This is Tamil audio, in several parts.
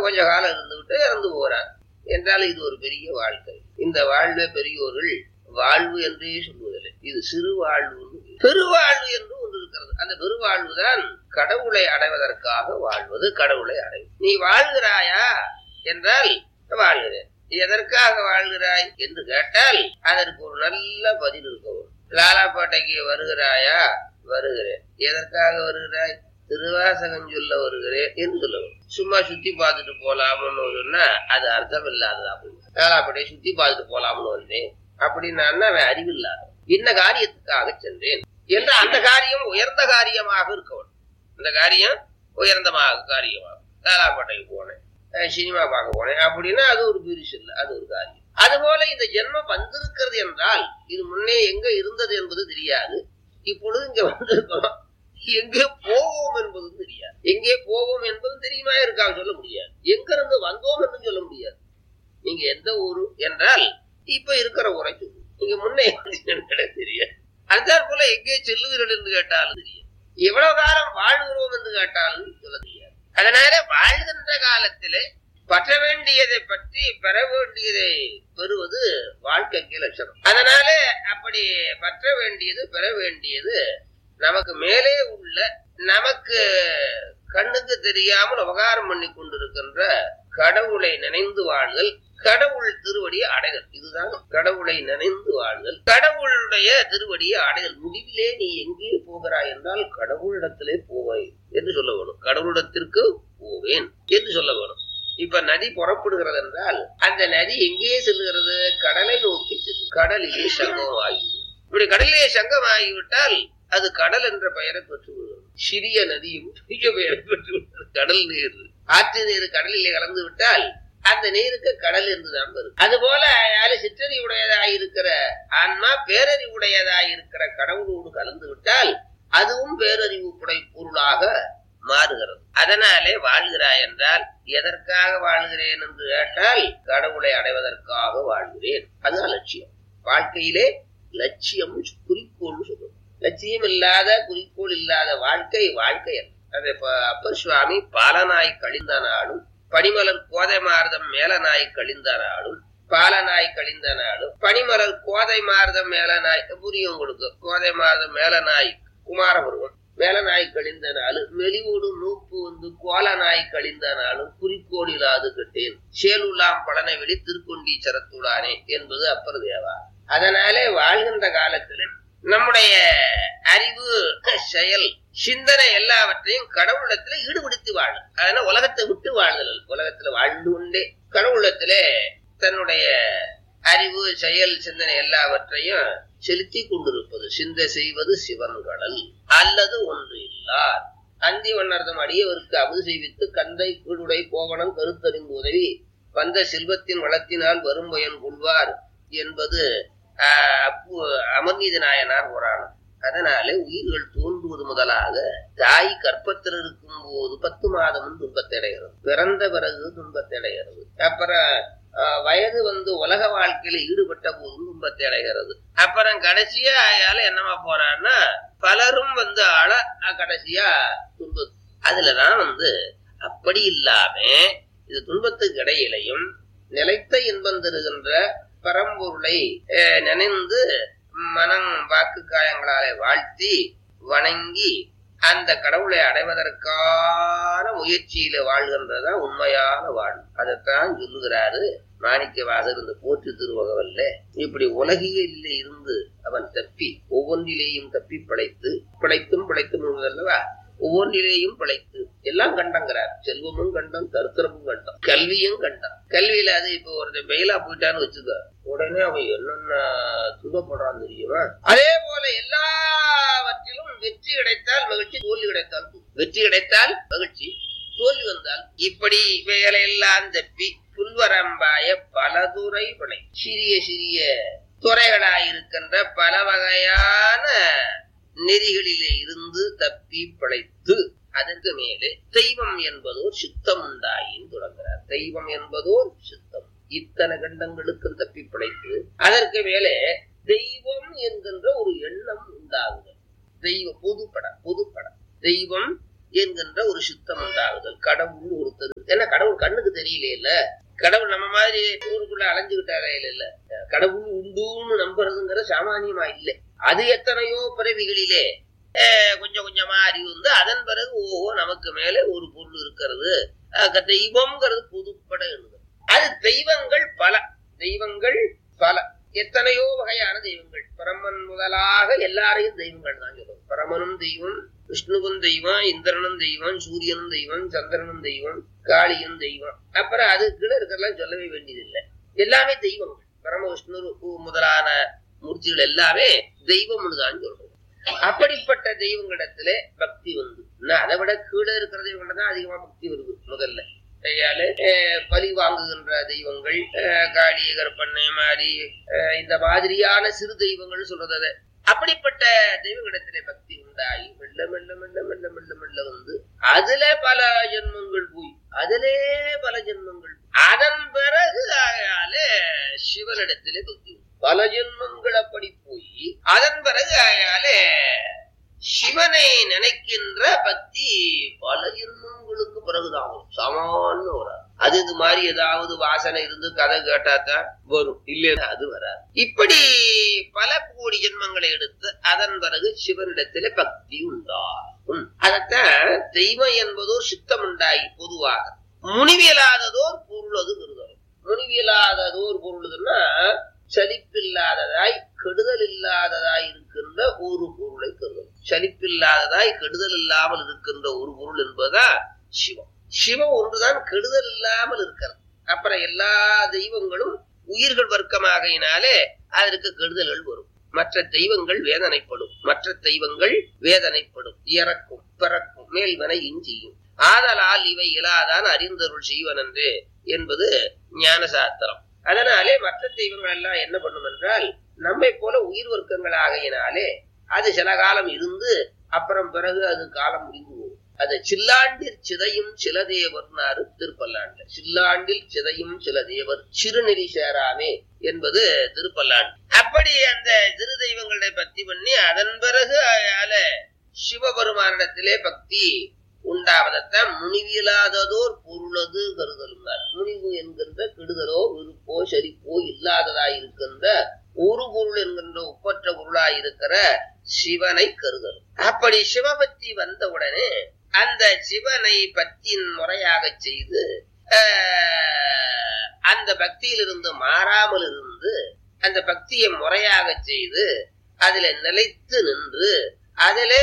கொஞ்ச காலம் இருந்துவிட்டு இறந்து போகிறார் என்றால் இது ஒரு பெரிய வாழ்க்கை. இந்த வாழ்வை பெரியோர்கள் வாழ்வு என்றே சொல்வதில்லை. இது சிறு வாழ்வு, பெருவாழ்வு என்று ஒன்று இருக்கிறது. அந்த பெருவாழ்வு தான் கடவுளை அடைவதற்காக வாழ்வது. கடவுளை அடைவு. நீ வாழ்கிறாயா என்றால் வாழ்கிறேன். எதற்காக வாழ்கிறாய் என்று கேட்டால் அதற்கு ஒரு நல்ல பதில் இருக்கவும். லாலாப்பேட்டைக்கு வருகிறாயா? வருகிறேன். எதற்காக வருகிறாய்? திருவாசகம் சொல்ல வருகிறேன் என்று சொல்லவும். சும்மா சுத்தி பார்த்துட்டு போலாம்னு சொன்னா அது அர்த்தம் இல்லாததா? லாலாப்பேட்டையை சுத்தி பார்த்துட்டு போலாம்னு வந்தேன் அப்படின்னா அவன் அறிவில்லாத. என்ன காரியத்துக்காக சென்றேன் என்று அந்த காரியம் உயர்ந்த காரியமாக இருக்கவும். அந்த காரியம் உயர்ந்த காரியமாக. லாலாப்பேட்டைக்கு போனேன், சினிமா பார்க்க போனேன் அப்படின்னா அது ஒரு பெருசு இல்லை, அது ஒரு காரியம். அதுபோல இந்த ஜென்மம் வந்திருக்கிறது என்றால் இது முன்னே எங்க இருந்தது என்பது தெரியாது. இப்பொழுது இங்க வந்திருக்கோம். எங்கே போவோம் என்பதும் தெரியாது. எங்கே போவோம் என்பதும் தெரியுமா இருக்கான்னு சொல்ல முடியாது. எங்க இருந்து வந்தோம் என்று சொல்ல முடியாது. நீங்க எந்த ஊரு என்றால் இப்ப இருக்கிற ஊரை சொல்லு. நீங்க முன்னே தெரியாது. அதன் போல எங்கே செல்லுகிறீர்கள் என்று கேட்டாலும் தெரியாது. எவ்வளவு காலம் வாழ்கிறோம் என்று கேட்டாலும் சொல்ல தெரியாது. அதனால வாழ்கின்ற காலத்திலே பற்ற வேண்டியதை பற்றி பெற வேண்டியதை பெறுவது வாழ்க்கைக்கு லட்சணம். அதனால அப்படி பற்ற வேண்டியது பெற வேண்டியது நமக்கு மேலே உள்ள, நமக்கு கண்ணுக்கு தெரியாமல் உபகாரம் பண்ணி கொண்டிருக்கின்ற கடவுளை நினைந்து வாழ்தல், கடவுள் திருவடியை அடைதல். இதுதான் கடவுளை நினைந்து வாழ்தல், கடவுளுடைய திருவடியை அடைதல். முடிவிலே நீ எங்கே போகிறாய் என்றால் கடவுளிடத்திலே போவாய் என்று சொல்ல வேணும். கடவுளிடத்திற்கு போவேன் என்று சொல்ல வேணும். இப்ப நதி புறப்படுகிறது என்றால் அந்த நதி எங்கே செல்லுகிறது? கடலை நோக்கி செல்லும். கடலிலே சங்கம் ஆகிவிடும். இப்படி கடலிலே சங்கம் ஆகிவிட்டால் அது கடல் என்ற பெயரை பெற்றுவிடும். சிறிய நதியும் பெரிய பெயரை பெற்றுவிடும். கடல் நீர், ஆற்று நீர் கடலிலே கலந்து விட்டால் அந்த நீருக்கு கடல் என்றுதான் வரும். அதுபோல சிற்றறிவுடையதாயிருக்கிற ஆன்மா பேரறிவுடையதாயிருக்கிற கடவுளோடு கலந்து விட்டால் அதுவும் பேரறிவு பொருளாக மாறுகிறது. அதனாலே வாழ்கிறாய் என்றால் எதற்காக வாழ்கிறேன் என்று கேட்டால் கடவுளை அடைவதற்காக வாழ்கிறேன். அதுதான் லட்சியம். வாழ்க்கையிலே லட்சியம் குறிக்கோள் சொல்லுவோம். லட்சியம் இல்லாத, குறிக்கோள் இல்லாத வாழ்க்கை வாழ்க்கை அல்ல. அது அப்பர் சுவாமி பாலநாய் கழிந்த நாடும் பனிமலர் கோதை மார்தம் மேல நாய் கழிந்த நாடும், பாலநாய் கழிந்த நாடும் பனிமலர் கோதை மார்தம் மேல நாய் புரியும் உங்களுக்கு. கோதை மார்தம் மேல நாய் குமாரபருவம், மேல நாய் கழிந்த நாளும் மெலிவோடு நூப்பு வந்து கோல நாய் கழிந்த நாளும் குறிக்கோளிலாது கட்டேன் சேலுலாம் பலனை வெளி திருக்கொண்டி சரத்துடானே என்பது அப்பர் தேவா. அதனாலே வாழ்கின்ற காலத்தில் நம்முடைய அறிவு, செயல், சிந்தனை எல்லாவற்றையும் கடவுளத்துல ஈடுபடுத்தி வாழும். அதனால உலகத்தை விட்டு வாழ்தல். உலகத்துல வாழ்ந்து கொண்டே கடவுளத்திலே தன்னுடைய அறிவு, செயல், சிந்தனை எல்லாவற்றையும் செலுத்தி கொண்டிருப்பது. சிந்தை செய்வது சிவன் கடல் அல்லது ஒன்று இல்லார். அந்தி வண்ணர்தம் அடியவருக்கு அமுது செய்வித்து கந்தை கீழுடை கோவணம் கருத்தறிந்து உதவி வந்த செல்வத்தின் வளத்தினால் வரும் பயன் கொள்வார் என்பது அமர்நீதி நாயனார் புராணம். அதனாலே உயிர்கள் தோன்றுவது முதலாக தாய் கற்பத்தில் இருக்கும் போது 10 மாதமும் துன்பத்தை அடைகிறது. பிறந்த பிறகு துன்பத்தை அடைகிறது. அப்புறம் வயது வந்து உலக வாழ்க்கையில ஈடுபட்ட போதும் துன்பத்தை அடைகிறது. அப்புறம் கடைசியா ஆயால என்னமா போறான்னா பலரும் வந்து கடைசியா துன்பம். அதுலதான் வந்து அப்படி இல்லாம இது துன்பத்துக்கு இடையிலையும் நிலைத்த இன்பம் தருகின்ற பரம்பொருளை நினைந்து மனம் வாக்கு காயங்களாலே வாழ்த்தி வணங்கி அந்த கடவுளை அடைவதற்கான முயற்சியில வாழ்கின்றதான் உண்மையான வாழ்வு. அதைத்தான் சொல்லுகிறாரு மாணிக்கவாசகர் இந்த போற்றி திருவகவல்ல. இப்படி உலகியலில் இருந்து அவன் தப்பி ஒவ்வொன்றிலேயும் தப்பி பிழைத்தும் அல்லவா, ஒவ்வொன்றிலேயும் பிழைத்து எல்லாம் கண்டங்கிறார். செல்வமும் கண்டம், தருத்திரமும் கண்டம், கல்வியும் கண்டம். கல்வியில அது இப்ப ஒருத்தன் பெயிலா போயிட்டான்னு வச்சுக்க, உடனே அவன் என்னென்ன துன்பப்படுறான் தெரியுமா? அதே போல எல்லாவற்றிலும் வெற்றி கிடைத்தால் மகிழ்ச்சி, தோல்வி கிடைத்தால் வெற்றி கிடைத்தால் மகிழ்ச்சி, தோல்வி வந்தால் இப்படி இவைகளெல்லாம் தப்பி புல்வரம்பாய பல துறை பிழை. சிறிய சிறிய துறைகளாயிருக்கின்ற பல வகையான நெறிகளிலே இருந்து தப்பி பிழைத்து அதற்கு மேலே தெய்வம் என்பதோர் சித்தம் உண்டாயின்னு தொடங்குறார். தெய்வம் என்பதோர் சித்தம். இத்தனை கண்டங்களுக்கும் தப்பி பிழைத்து அதற்கு மேலே தெய்வம் என்கின்ற ஒரு எண்ணம் உண்டாகுது. தெய்வ பொதுப்படம் தெய்வம் என்கின்ற ஒரு சித்தம் உண்டாகுதல். கடவுள் ஒருத்தர், ஏன்னா கடவுள் கண்ணுக்கு தெரியல இல்ல, கடவுள் நம்ம மாதிரி ஊருக்குள்ள அலைஞ்சுக்கிட்டாரே இல்ல, கடவுள் உண்டுன்னு நம்புறதுங்கிற சாமானியமா இல்லை. அது எத்தனையோ பிறவிகளிலே கொஞ்சம் கொஞ்சமா அறிவு வந்து அதன் பிறகு ஓஹோ நமக்கு மேல ஒரு பொருள் இருக்கிறது, தெய்வம்ங்கிறது பொதுப்பட எழுது. அது தெய்வங்கள் பல, தெய்வங்கள் பல, எத்தனையோ வகையான தெய்வங்கள். பரமன் முதலாக எல்லாரையும் தெய்வங்கள் தான் சொல்லுவோம். பரமனும் தெய்வம், விஷ்ணுவும் தெய்வம், இந்திரனும் தெய்வம், சூரியனும் தெய்வம், சந்திரனும் தெய்வம், காளியும் தெய்வம். அப்புறம் அது கீழே இருக்கிறதெல்லாம் சொல்லவே வேண்டியதில்லை, எல்லாமே தெய்வங்கள். பரம விஷ்ணு முதலான மூர்த்திகள் எல்லாமே தெய்வம்னு தான் சொல்றோம். அப்படிப்பட்ட தெய்வங்களிடத்துல பக்தி வந்து அதை விட கீழே இருக்கிற தெய்வங்கள் தான் அதிகமா பக்தி வருது. முதல்ல பலி வாங்குகின்ற தெய்வங்கள், காளி, கருப்பண்ணை, மாரி, இந்த மாதிரியான சிறு தெய்வங்கள் சொல்றது. அப்படிப்பட்ட தெய்வங்களிடத்திலே பக்தி உண்டாகி மெல்ல மெல்ல மெல்ல மெல்ல மெல்ல மெல்ல வந்து அதுல பல ஜென்மங்கள் போய் அதிலே பல ஜென்மங்கள், அதன் பிறகு சிவனிடத்திலே பக்தி பல ஜென்மங்கள் அப்படி போய் அதன் பிறகு சிவனை நினைக்கின்ற பக்தி பல ஜென்மங்களுக்கு பிறகுதான் வரும். சாமானிய வராது. அது இது மாதிரி ஏதாவது வாசனை இருந்து கதை கேட்டாதான் வரும், இல்லையா அது வராது. இப்படி பல கோடி ஜென்மங்களை எடுத்து அதன் பிறகு சிவனிடத்திலே பக்தி உண்டாகும். அதத்தான் தெய்வம் என்பதோர் சித்தம் உண்டாகி பொதுவாக முனிவியலாததோர் பொருள் அது கருதலும். முனிவியலாததோர் பொருள்னா சலிப்பில்லாததாய் கெடுதல் இல்லாததாய் இருக்கின்ற ஒரு பொருளை கருதல். சலிப்பில்லாததாய் கெடுதல் இல்லாமல் இருக்கின்ற ஒரு பொருள் என்பதா சிவம். சிவம் ஒன்றுதான் கெடுதல் இல்லாமல் இருக்கிறது. அப்புறம் எல்லா தெய்வங்களும் உயிர்கள் வர்க்கமாகையினாலே அதற்கு கெடுதல்கள் வரும். மற்ற தெய்வங்கள் வேதனைப்படும், மற்ற தெய்வங்கள் வேதனைப்படும், இறக்கும், பிறக்கும், மேல்வனை இஞ்சியும். ஆதலால் இவை இலாதான் அறிந்தருள் செய்வனன்று என்பது ஞான சாஸ்திரம். அதனாலே மற்ற தெய்வங்கள் எல்லாம் என்ன பண்ணும் என்றால் நம்மை போல உயிர் வர்க்கங்கள் ஆகையினாலே அது சில காலம் இருந்து அப்புறம் பிறகு அது காலம் முடிந்து போகும். அது சில்லாண்டில் சிதையும் சில தேவர்னாரு திருப்பல்லாண்டு. சில்லாண்டில் சிதையும் சில தேவர் சிறுநெறி சேராமே என்பது திருப்பல்லாண்டு. அப்படி அந்த திரு தெய்வங்களை பக்தி பண்ணி அதன் பிறகு சிவபெருமானிடத்திலே பக்தி உண்டாவதத்தான் முனிவியலாததோர் பொருளது கருதலும். முனிவு என்கின்ற கெடுதலோ விருப்போ செழிப்போ இல்லாததாய் இருக்கின்ற ஒரு பொருள் என்கின்ற ஒப்பற்ற பொருளாய் இருக்கிற சிவனை கருதலும். அப்படி சிவபக்தி வந்தவுடனே அந்த சிவனை பக்தியின் முறையாக செய்து அந்த பக்தியிலிருந்து மாறாமல் இருந்து அந்த பக்தியை முறையாக செய்து அதில நிலைத்து நின்று அதிலே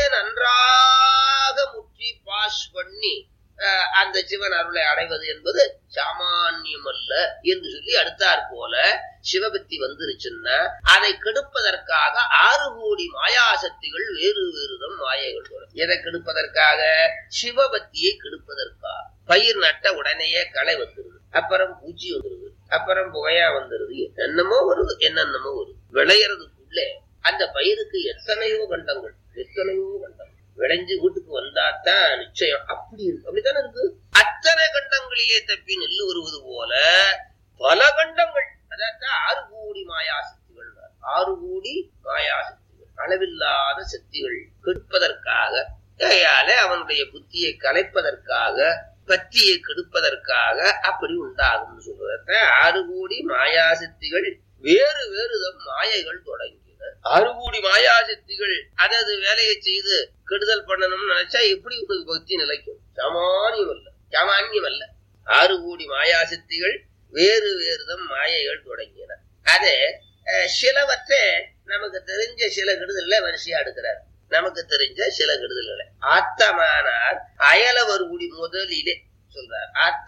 நன்றாக முற்றி பாஸ் பண்ணி அந்த சிவன் அருளை அடைவது என்பது சாமானியம் அல்ல என்று சொல்லி அடுத்தாற் போல சிவபக்தி வந்துருச்சுன்னா அதை கெடுப்பதற்காக 6 கோடி மாயாசக்திகள் வேறு வேறுதம் மாயைகள் வரும். எதை கெடுப்பதற்காக? சிவபக்தியை கெடுப்பதற்காக. பயிர் நட்ட உடனேயே களை வந்துருது, அப்புறம் பூச்சி வந்துருது, அப்புறம் புகையா வந்துருது, என்னென்னமோ வருது, என்னென்னமோ வருது. விளையறதுக்குள்ளே அந்த பயிருக்கு எத்தனையோ கண்டங்கள், எத்தனையோ கண்டங்கள் விளைஞ்சு வீட்டுக்கு வந்தாத்தான் நிச்சயம். அப்படி இருக்கு, அப்படித்தானே இருக்கு. அத்தனை கண்டங்களிலே தப்பி நெல்லு வருவது போல பல கண்டங்கள். அதான் 6 கோடி மாயாசக்திகள். 6 கோடி மாயாசக்திகள், அளவில்லாத சக்திகள் கெடுப்பதற்காக, அவனுடைய புத்தியை கலைப்பதற்காக, பக்தியை கெடுப்பதற்காக அப்படி உண்டாகும் சொல்றத 6 கோடி மாயாசக்திகள் வேறு வேறுதம் மாயைகள் தொடங்கி 6 கோடி மாயாசக்திகள் அதது வேலையை செய்து கெடுதல் பண்ணணும்னு நினைச்சா எப்படி உங்களுக்கு பக்தி நிலைக்கும்? சாமானியம் அல்ல, சாமானியம் அல்ல. 6 கோடி மாயாசக்திகள் வேறு வேறுதம் மாயைகள் தொடங்கின. அதே சிலவற்றை நமக்கு தெரிஞ்ச சில கெடுதல்ல வரிசையா எடுக்கிறார். நமக்கு தெரிஞ்ச சில கெடுதல்களை ஆத்தமானார் அயலவர் கூடி முதலிலே சொல்றார்.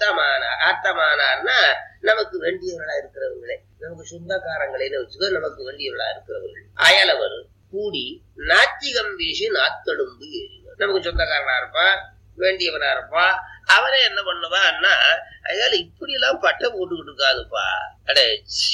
ஆத்தமானார்னா நமக்கு வேண்டியவர்களா இருக்கிறவங்களே, நமக்கு சொந்தக்காரங்களேன்னு வச்சுக்கோ, நமக்கு வேண்டியவர்களா இருக்கிறவர்கள். அயலவர் கூடி நாத்திகம் வீசி நாத்தெடும்பு ஏறினார். நமக்கு சொந்தக்காரனா இருப்பான், வேண்டியவனா இருப்பான். அவனே என்ன பண்ணுவான்னா, அயால இப்படி எல்லாம் பட்டை போட்டுக்கிட்டு இருக்காதுப்பா, அடே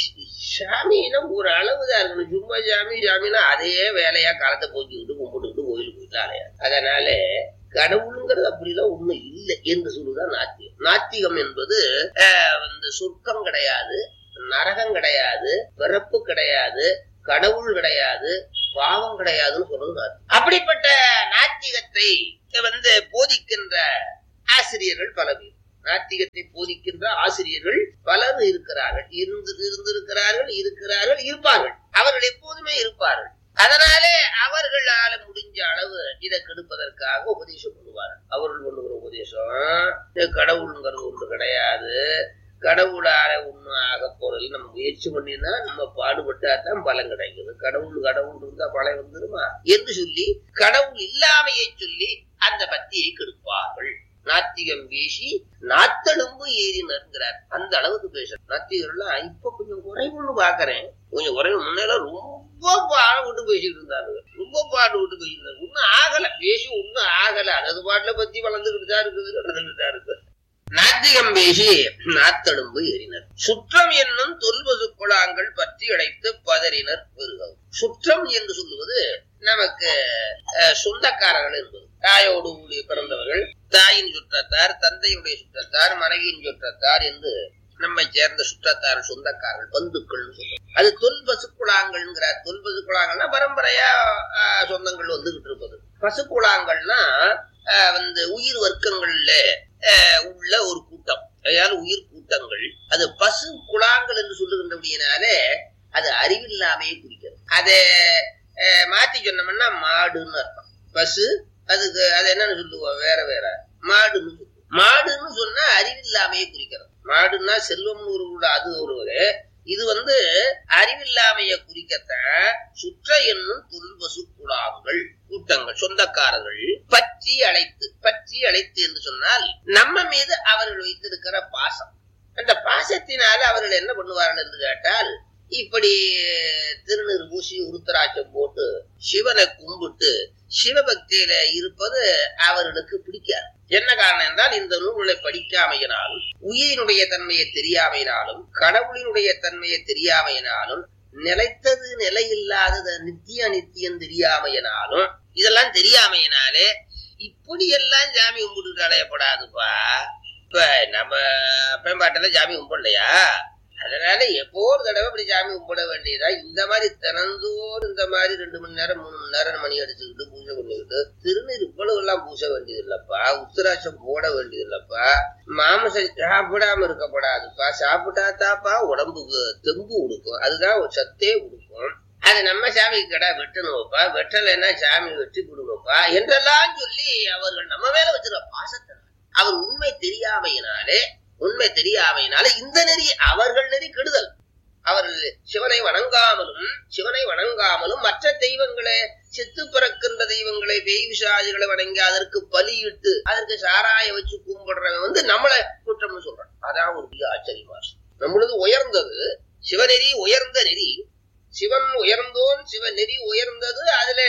சாமின்னா ஒரு அளவுதான் இருக்கணும். சும்மா சாமி சாமின்னா அதே வேலையா காலத்தை போக்கிக்கிட்டு கும்பிட்டுக்கிட்டு கோயிலுக்கு போயிட்டாலையா. அதனால கடவுளுங்கிறது அப்படிலாம் ஒண்ணு இல்லை என்று சொல்லுதான் நாத்திகம். நாத்திகம் என்பது சொர்க்கம் கிடையாது, நரகம் கிடையாது, பிறப்பு கிடையாது, கடவுள் கிடையாது, பாவம் கிடையாதுன்னு சொல்றது. அப்படிப்பட்ட நாத்திகத்தை போதிக்கின்ற ஆசிரியர்கள் பல பேர், நாத்திகத்தை போதிக்கின்ற ஆசிரியர்கள் பலர் இருக்கிறார்கள், இருக்கிறார்கள், இருப்பார்கள். அவர்கள் எப்போதுமே இருப்பார்கள். அதனாலே அவர்களால முடிஞ்ச அளவு இதை கெடுப்பதற்காக உபதேசம் பண்ணுவார்கள். அவர்கள் பண்ணுகிற உபதேசம் கடவுளுங்கிறது ஒன்று கிடையாது, கடவுளால ஒண்ணு ஆக போறது நம்ம முயற்சி பண்ணினா நம்ம பாடுபட்டாதான் பலன் கிடைக்குது. கடவுள் இருந்தா பலன் வந்துருமா என்று சொல்லி கடவுள் இல்லாமையை சொல்லி அந்த பக்தியை கெடுப்பார்கள். நாத்திகம் பேசி நாத்தெலும்பு ஏறினார். அந்த அளவுக்கு பேச நாத்திகர்லாம் இப்ப கொஞ்சம் குறைவுன்னு பாக்குறேன். கொஞ்சம் குறைவு. முன்னெல்லாம் ரொம்ப பாடு விட்டு பேசிட்டு இருந்தாரு, ஒன்னும் ஆகல, பேசி ஒன்னும் ஆகல. அது பாட்டுல பத்தி வளர்ந்துகிட்டு தான் இருக்குது. நாத்திகம் பேசி நாத்தெலும்பு ஏறினர். சுற்றம் என்னும் தொல்பசு குழாங்கள் பற்றி அடைத்து பதறினர் பெருகவும். சுற்றம் என்று சொல்லுவது நமக்கு சொந்தக்காரர்கள் என்பது. தாயோடு பிறந்தவர்கள், தாயின் சுற்றத்தார், தந்தையுடைய சுற்றத்தார், மனைவியின் சுற்றத்தார் என்று நம்மை சேர்ந்த சுற்றத்தார், சொந்தக்காரர்கள், பந்துக்கள் சொல்லுவோம். அது தொல்பசு குழாங்கள்ங்கிறார். தொல்பசு குழாங்கள்னா பரம்பரையா சொந்தங்கள் வந்துகிட்டு இருப்பது. பசுக்குழாங்கள்னா உயிர் வர்க்கங்கள்ல உள்ள ஒரு கூட்டம், அதாவது உயிர் கூட்டங்கள். அது பசு குழாங்கள் என்று சொல்லுகின்றபடியினாலே அது அறிவில்லாமையே குறிக்கிறது. அதை மாத்தி சொன்னோம்னா மாடுன்னு அர்த்தம். பசு அதுக்கு அது என்னன்னு சொல்லுவோம், வேற வேற. மாடுன்னு சொல்லுவோம். மாடுன்னு சொன்னா அறிவில்லாமையே குறிக்கிறது. மாடுன்னா செல்வம்னு ஒரு அது ஒரு வகை. இது அறிவில்லாமைய குறிக்கத்தான் சுற்ற என்னும் தொல்பசு குழாங்கள் கூட்டங்கள், சொந்தக்காரர்கள். பற்றி அழைத்து என்று சொன்னால் நம்ம மீது அவர்கள் வைத்திருக்கிற பாசம். அந்த பாசத்தினால அவர்கள் என்ன பண்ணுவார்கள் என்று கேட்டால், இப்படி திருநீர் பூசி உருத்தராட்சம் போட்டு சிவனை கும்பிட்டு சிவபக்தியில இருப்பது அவர்களுக்கு பிடிக்காது. என்ன காரணம் என்றால், இந்த நூல்களை படிக்காமையினாலும், உயிரினுடைய தன்மையை தெரியாமையினாலும், கடவுளினுடைய தன்மையை தெரியாமையினாலும், நிலைத்தது நிலையில்லாதது நித்திய நித்தியம் தெரியாமையினாலும், இதெல்லாம் தெரியாமையினாலே இப்படி எல்லாம் ஜாமி கும்பிட்டு அடையப்படாதுப்பா. இப்ப நம்ம பயன்பாட்டில ஜாமி கும்பிடலையா, அதனால எப்போ ஒரு தடவை இப்படி ஜாமி கும்பிட வேண்டியதா. இந்த மாதிரி திறந்தோடு இந்த மாதிரி 2 மணி நேரம் 3 மணி நேரம் மணி அடிச்சுக்கிட்டு பூஜை பண்ணிக்கிட்டு திருநீர் இவ்வளவு எல்லாம் பூச வேண்டியது இல்லப்பா, உத்தராட்சம் போட வேண்டியது இல்லப்பா, மாமிசம் சாப்பிடாம இருக்கப்படாதுப்பா. சாப்பிட்டாத்தாப்பா உடம்புக்கு தெம்பு கொடுக்கும், அதுதான் ஒரு சத்தே கொடுக்கும். அது நம்ம சாமிக்கு கடை வெட்டணும்ப்பா, வெட்டலைன்னா சாமி வெட்டி கொடுங்கப்பா என்றெல்லாம் சொல்லி அவர்கள் நம்ம மேல வச்சிருக்க பாசத்தை, அவர் உண்மை தெரியாமையினாலே இந்த நெறி அவர்கள் நெறி கெடுதல். அவர்கள் சிவனை வணங்காமலும் மற்ற தெய்வங்களை, செத்து பிறக்கின்ற தெய்வங்களை, பேய் விசாதிகளை வணங்கி அதற்கு பலியிட்டு அதற்கு சாராய வச்சு கும்பிடுறவன் நம்மளை குற்றம்னு சொல்றான். அதான் ஒரு பெரிய ஆச்சரியமா. நம்மளது உயர்ந்தது சிவநெறி, உயர்ந்த நெறி. சிவன் உயர்ந்தோன், சிவநெறி உயர்ந்தது. அதுல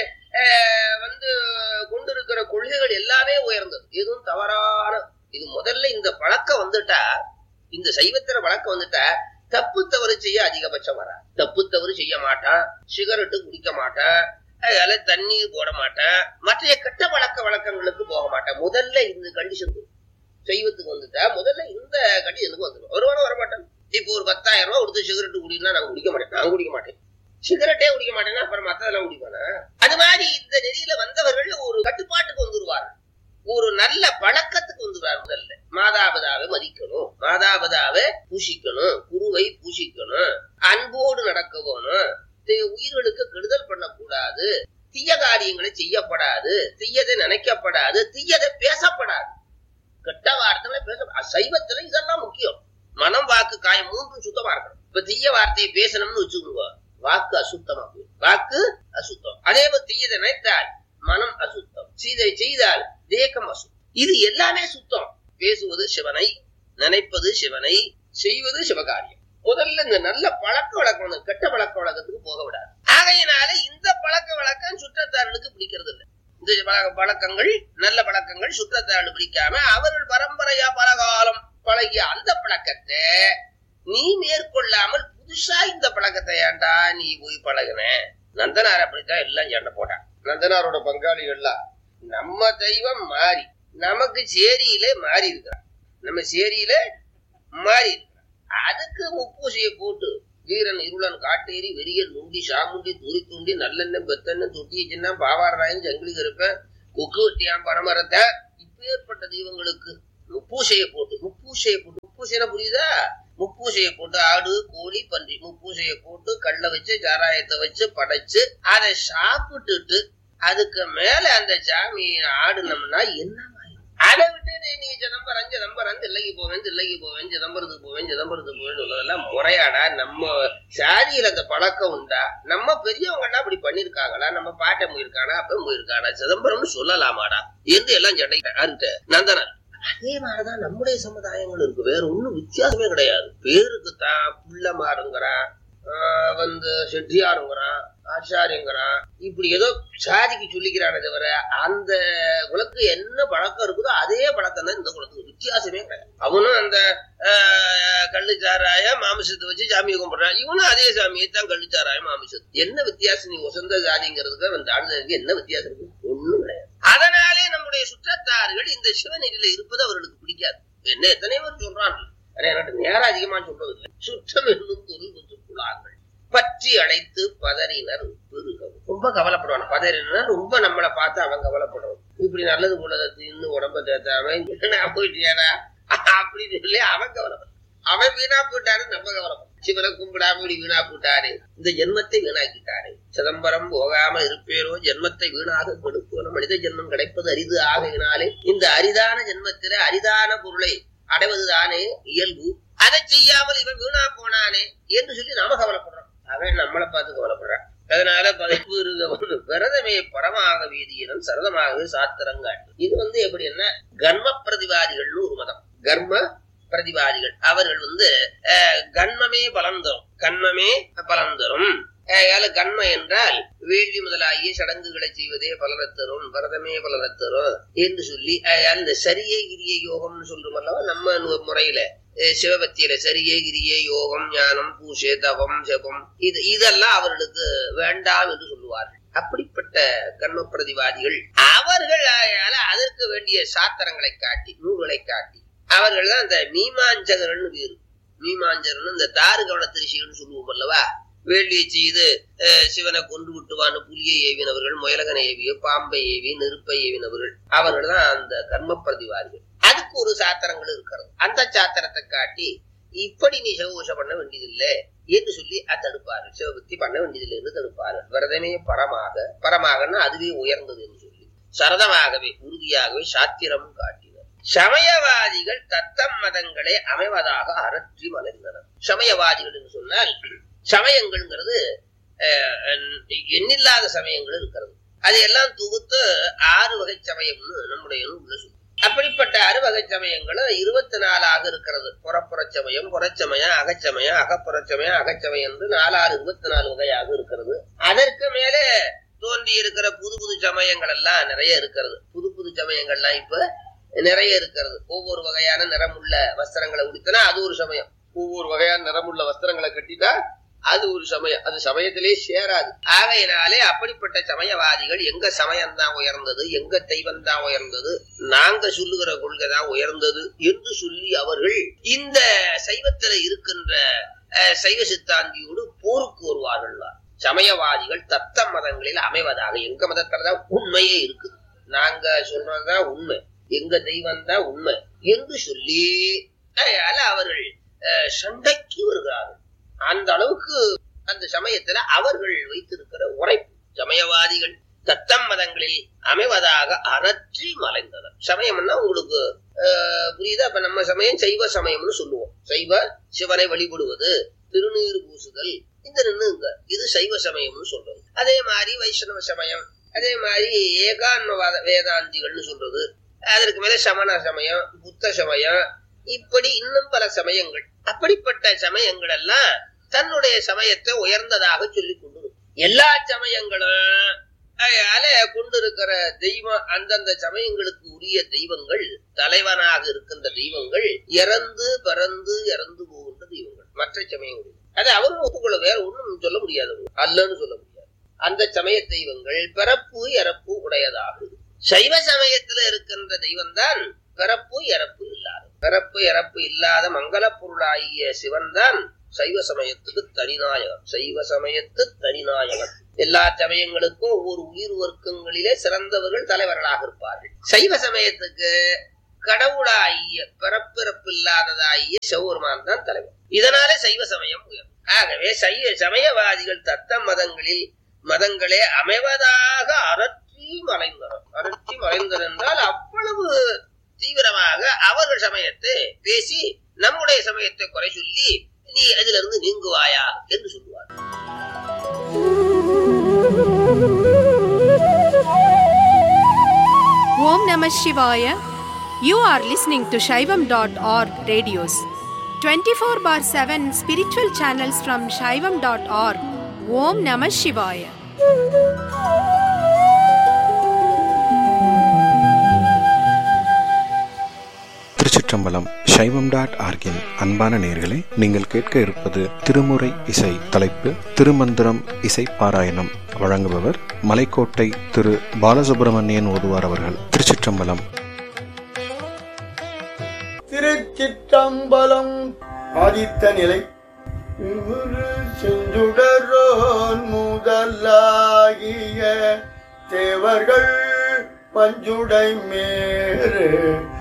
கொண்டிருக்கிற கொள்கைகள் எல்லாமே உயர்ந்தது, எதுவும் தவறான. இது முதல்ல இந்த பழக்கம் வந்துட்டா, இந்த சைவத்திர பழக்கம் வந்துட்டா தப்பு தவறு செய்ய அதிகபட்சம் வராது. தப்பு தவறு செய்ய மாட்டான், சிகரெட்டு குடிக்க மாட்டான், அதனால தண்ணீர் போட மாட்டான், மற்ற கெட்ட வழக்கங்களுக்கு போக மாட்டான். முதல்ல இந்த கண்டிஷன் சைவத்துக்கு வந்துட்டா முதல்ல இந்த கண்டிஷனுக்கு வந்துடும். ஒருவனும் வரமாட்டான். இப்போ ஒரு 10,000 ரூபாய் கொடுத்து சிகரெட்டு குடினா நான் குடிக்க மாட்டேன், சிகரெட்டே குடிக்க மாட்டேன்னா அப்புறம் மத்ததெல்லாம் குடிப்பானா? அது மாதிரி இந்த நெறியில வந்தவர்கள் ஒரு கட்டுப்பாட்டுக்கு வந்துருவார்கள், ஒரு நல்ல பழக்கத்துக்கு வந்துடுவார். முதல்ல மாதாபிதாவை மதிக்கணும், மாதாபிதாவை பூசிக்கணும், குருவை பூசிக்கணும், அன்போடு நடக்க வேணும், உயிர்களுக்கு கெடுதல் பண்ணக்கூடாது, தீய காரியங்களை செய்யப்படாது, தீயதை நினைக்கப்படாது, தீயதை பேசப்படாது, கெட்ட வார்த்தைகளை பேச. சைவத்துல இதெல்லாம் முக்கியம். மனம், வாக்கு, காயம் 3 சுத்தமா இருக்கணும். இப்ப தீய வார்த்தையை பேசணும்னு வச்சுக்கோங்க, வாக்கு அசுத்தமா போயிடும், வாக்கு அசுத்தம். அதே போல தீயதை நினைத்தால் மனம் அசுத்தம், செய்தால் தேகம் அசுத்தம். இது எல்லாமே சுத்தம். பேசுவது சிவனை, நினைப்பது சிவனை, செய்வது சிவகாரியம். முதல்ல இந்த நல்ல பழக்க வழக்கம், கெட்ட பழக்க வழக்கத்துக்கு போக விடாது. ஆகையினால இந்த பழக்க வழக்கம் சுற்றத்தார்களுக்கு பிடிக்கிறது இல்லை. இந்த பழக்கங்கள், நல்ல பழக்கங்கள் சுற்றத்தார்கள் பிடிக்காம அவர்கள் பரம்பரையா பலகாலம் பழகிய அந்த பழக்கத்தை நீ மேற்கொள்ளாமல் புதுசா இந்த பழக்கத்தை ஏண்டா நீ போய் பழகுன. நந்தனார் அப்படித்தான் எல்லாம் சண்டை போட்டான். நந்தனாரோட பங்காளிகள்லாம் நம்ம தெய்வம் மாறி நமக்கு சேரியில மாறி இருக்கிறான், நம்ம சேரியில மாறி இருக்கிறான். அதுக்கு முப்பூசையை போட்டு வீரன் இருளன் காட்டேரி வெறியன் நுண்டி சாமுண்டி தூரி தூண்டி நல்லெண்ணெய் பெத்தெண்ணெய் தொட்டியை சின்ன பாவாராயன் ஜங்கிலி கருப்பேன் கொக்கு வெட்டியான் பரமரத்தை இப்பேற்பட்ட தெய்வங்களுக்கு முப்பூசையை போட்டு முப்பூசைனா புரியுதா? முப்பூசையை போட்டு ஆடு கோழி பன்றி முப்பூசையை போட்டு கல்ல வச்சு சாராயத்தை வச்சு படைச்சு அதை சாப்பிட்டுட்டு அதுக்கு மேல அந்த சாமியை ஆடுனோம்னா என்ன அதை விட்டு நீங்க சிதம்பரம் தில்லைக்கு போவேன் சிதம்பரத்துக்கு போவேன் சொல்றதெல்லாம் முறையாடா? நம்ம சாதியில அந்த பழக்கம் உண்டா? நம்ம பெரியவங்கன்னா அப்படி பண்ணிருக்காங்களா? நம்ம பாட்டம் போயிருக்கானா அப்ப போயிருக்கானா? சிதம்பரம்னு சொல்லலாமாடா என்று எல்லாம் சண்டைக்கிட்ட நந்தனர். அதே மாதிரிதான் நம்முடைய சமுதாயங்கள் இருக்கு. வேற ஒண்ணும் வித்தியாசமே கிடையாது. பேருக்கு தான் புள்ள மாறுங்கிறான், செட்டியாருங்கிறான், ஆச்சாரியங்கிறான், இப்படி ஏதோ சாதிக்கு சொல்லிக்கிறானே தவிர அந்த குலத்துக்கு என்ன பழக்கம் இருக்குதோ அதே பழக்கம் தான் இந்த குலத்துக்கு. வித்தியாசமே கிடையாது. அவனும் அந்த கள்ளுச்சாராய மாமிசத்தை வச்சு சாமியை கும்பிடுறான், இவனும் அதே சாமியை தான் கள்ளுச்சாராய மாமிசத்து. என்ன வித்தியாசம்? நீ உசந்த ஜாதிங்கிறதுக்கு அவன் தாழ்ந்ததுக்கு என்ன வித்தியாசம் இருக்கு? ஒண்ணும் கிடையாது. அதனாலே நம்முடைய சுற்றத்தார்கள் இந்த சிவநெறியில இருப்பது அவர்களுக்கு பிடிக்காது. என்ன எத்தனை பேர் சொல்றான், நேரம் அதிகமா சொல்றது இல்லை. சுற்றம் என்னும் பொருள் பற்றி அழைத்து பதறினர் பெருகவும். ரொம்ப கவலைப்படுவான். பதறினர் ரொம்ப நம்மளை பார்த்து அவன் கவலைப்படுவான். இப்படி நல்லது போலதை இன்னும் உடம்ப தேத்தாம போயிட்டியாடா அப்படின்னு சொல்லி அவன் கவலைப்படுறான். அவன் வீணா போயிட்டாரு, நம்ம கவலைப்படுறோம். சிவனை கும்பிடாம இப்படி வீணா போட்டாரு, இந்த ஜென்மத்தை வீணாக்கிட்டாரு. சிதம்பரம் போகாம இருப்பேரோ ஜென்மத்தை வீணாக கொடுப்போம். மனித ஜென்மம் கிடைப்பது அரிது ஆகையினாலே இந்த அரிதான ஜென்மத்தில அரிதான பொருளை அடைவதுதானே இயல்பு. அதை செய்யாமல் இவன் வீணா போனானே என்று சொல்லி நாம கவலைப்படுறோம். அவன் நம்மளை பார்த்து கவலைப்படுறான். அதனால விரதமே பரமாக வீதியினம் சரதமாகவே சாத்திரங்காட்டு. இது எப்படின்னா கர்ம பிரதிவாதிகள்னு ஒரு மதம். கர்ம பிரதிவாதிகள் அவர்கள் கண்மமே பலம் தரும். கண்ம என்றால் வேள்வி முதலாகிய சடங்குகளை செய்வதே பலனத்தரும், விரதமே பலனத்தரும் என்று சொல்லி அந்த சரியே கிரிய யோகம்னு சொல்றோம் அல்லவா நம்ம முறையில சிவபக்தியில. சரியே கிரிய யோகம், ஞானம், பூசை, தவம், ஜபம் இதெல்லாம் அவர்களுக்கு வேண்டாம் என்று சொல்லுவார்கள். அப்படிப்பட்ட கர்ம பிரதிவாதிகள் அவர்கள் அதற்கு வேண்டிய சாத்திரங்களை காட்டி நூல்களை காட்டி அவர்கள் தான் அந்த மீமாஞ்சகர்னு பேரு. மீமாஞ்சகர்னு இந்த தாரு கவனத்திரிசிகள்னு சொல்லுவோம் அல்லவா? வேள்வியை செய்து சிவனை கொண்டு விட்டுவான்னு புலியை ஏவினவர்கள், முயலகனை ஏவிய பாம்பை ஏவி நெருப்பை ஏவினவர்கள் அவர்கள் தான் அந்த கர்ம பிரதிவாதிகள். அதுக்கு ஒரு சாத்திரங்கள் இருக்கிறது. அந்த சாத்திரத்தை காட்டி இப்படி நீ சிவபூஷை பண்ண வேண்டியதில்லை என்று சொல்லி தடுப்பாரு. சிவபக்தி பண்ண வேண்டியதில்லை என்று தடுப்பாரு. விரதமே பரமாகன்னா அதுவே உயர்ந்தது என்று சொல்லி சரதமாகவே உறுதியாகவே சாத்திரம் காட்டினர். சமயவாதிகள் தத்தம் மதங்களை அமைவதாக அரற்றி மலைந்தனர். சமயவாதிகள் என்று சொன்னால் சமயங்கள்ங்கிறது எண்ணில்லாத சமயங்கள் இருக்கிறது. அதையெல்லாம் தொகுத்து 6 வகை சமயம்னு நம்முடைய நூல்ல சொல்லு. அப்படிப்பட்ட 6 வகை சமயங்களும் 24 இருக்கிறது. புறப்புற சமயம், புறச்சமயம், அகச்சமயம், அகப்புறச்சமயம், அகச்சமயம் என்று 24 வகையாக இருக்கிறது. அதற்கு மேலே தோன்றி இருக்கிற புது சமயங்கள் எல்லாம் நிறைய இருக்கிறது. புது சமயங்கள்லாம் இப்ப நிறைய இருக்கிறது. ஒவ்வொரு வகையான நிறமுள்ள வஸ்திரங்களை உடுத்தினா அது ஒரு சமயம். ஒவ்வொரு வகையான நிறமுள்ள வஸ்திரங்களை கட்டிட்டா அது ஒரு சமயம். அது சமயத்திலே சேராது. ஆகையினாலே அப்படிப்பட்ட சமயவாதிகள் எங்க சமயம் தான் உயர்ந்தது, எங்க தெய்வம் தான் உயர்ந்தது, நாங்க சொல்லுகிற கொள்கை தான் உயர்ந்தது என்று சொல்லி அவர்கள் இந்த சைவத்துல இருக்கின்ற சைவ சித்தாந்தியோடு போருக்கு வருவார்கள். சமயவாதிகள் தத்த மதங்களில் அமைவதாக எங்க மதத்துலதான் உண்மையே இருக்குது, நாங்க சொல்றதுதான் உண்மை, எங்க தெய்வம் தான் உண்மை என்று சொல்லி அவர்கள் சண்டைக்கு வருகிறார்கள். அந்த அளவுக்கு அந்த சமயத்துல அவர்கள் வைத்திருக்கிற உரைப்பு. சமயவாதிகள் தத்தம் மதங்களில் அமைவதாக அரற்றி மலைந்தனர். சமயம்னா உங்களுக்கு புரியுதா? அப்ப நம்ம சமயம் சைவ சமயம்னு சொல்லுவோம். சைவ சிவனை வழிபடுவது, திருநீர் பூசுதல், இந்த இது சைவ சமயம்னு சொல்றது. அதே மாதிரி வைஷ்ணவ சமயம், அதே மாதிரி ஏகான்மவாத வேதாந்திகள்னு சொல்றது, அதற்கு மேல சமண சமயம், புத்த சமயம், இப்படி இன்னும் பல சமயங்கள். அப்படிப்பட்ட சமயங்கள் எல்லாம் தன்னுடைய சமயத்தை உயர்ந்ததாக சொல்லி கொண்டு எல்லா சமயங்களும் கொண்டிருக்கிற தெய்வம் அந்தந்த சமயங்களுக்கு உரிய தெய்வங்கள், தலைவனாக இருக்கின்ற தெய்வங்கள் இறந்து பிறந்து இறந்து போகின்ற தெய்வங்கள். மற்ற சமயங்கள் அது அவரும் ஒத்துக்கொள்ள, வேற ஒண்ணும் சொல்ல முடியாது, அல்லன்னு சொல்ல முடியாது. அந்த சமய தெய்வங்கள் பிறப்பு இறப்பு உடையதாக. சைவ சமயத்துல இருக்கின்ற தெய்வம் தான் பிறப்பு இறப்பு இல்லாத, பிறப்பு இறப்பு இல்லாத மங்கள பொருளாகிய சிவன் தான் சைவ சமயத்துக்கு தனிநாயகன், சைவ சமயத்து தனிநாயகன். எல்லா சமயங்களுக்கும் ஒவ்வொரு உயிர் வர்க்கங்களிலே சிறந்தவர்கள் தலைவர்களாக இருப்பார்கள். சைவ சமயத்துக்கு கடவுளாகிய பிறப்பிறப்பில்லாததாகிய சிவபெருமான் தான் தலைவர். இதனாலே சைவ சமயம் உயரும். ஆகவே சமயவாதிகள் தத்தம் மதங்களே அமைவதாக அரற்றி மறைந்தனர் என்றால் அவ்வளவு தீவிரமாக அவர்கள் சமயத்தை பேசி நம்முடைய சமயத்தை குறை சொல்லி நீ அதிலிருந்து நீங்குவாயா என்று சொல்லுவார். Om Namah Shivaya. You are listening to Shaivam.org radios. 24/7 spiritual channels from Shaivam.org. Om Namah Shivaya. திருச்சிற்றம்பலம். Shaivam.org-இன் அன்பான நேயர்களே, நீங்கள் கேட்க இருப்பது திருமுறை இசை. தலைப்பு திருமந்திரம் இசை பாராயணம். வழங்குபவர் மலைக்கோட்டை திரு பாலசுப்ரமணியன் ஓதுவார் அவர்கள். திருச்சிற்றம்பலம். திருச்சிற்றம்பலம். ஆதித்த நிலை. செஞ்சுடரோன் முதலாகிய தேவர்கள் பஞ்சுடை மேறு